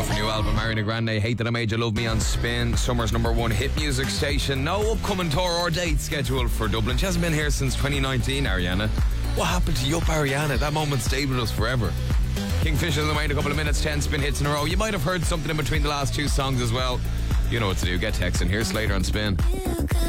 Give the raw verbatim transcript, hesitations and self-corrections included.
off a new album, Ariana Grande, Hate That I Made You Love Me on Spin, summer's number one hit music station. No upcoming tour or date scheduled for Dublin. She hasn't been here since twenty nineteen, Ariana. What happened to Yup Ariana? That moment stayed with us forever. Kingfisher's on the way in a couple of minutes, ten spin hits in a row. You might have heard something in between the last two songs as well. You know what to do, get texting. Here's Slater on Spin.